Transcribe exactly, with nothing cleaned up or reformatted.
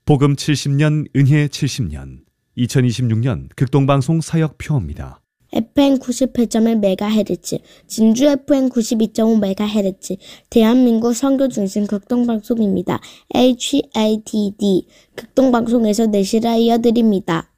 복음 칠십 년, 은혜 칠십 년, 이천이십육 년 극동방송 사역표입니다. 에프엠 구십팔 점 일 메가헤르츠, 진주 에프엠 구십이 점 오 메가헤르츠, 대한민국 선교중심 극동방송입니다. 에이치 에이 티 디, 극동방송에서 내시라 이어드립니다.